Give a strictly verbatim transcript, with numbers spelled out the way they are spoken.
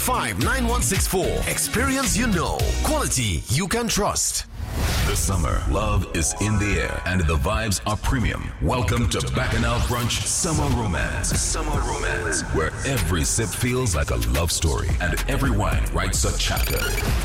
five nine one six four. Experience you know. Quality you can trust. This summer, love is in the air and the vibes are premium. Welcome to Bacchanal Brunch Summer Romance. Summer Romance, where every sip feels like a love story and every wine writes a chapter.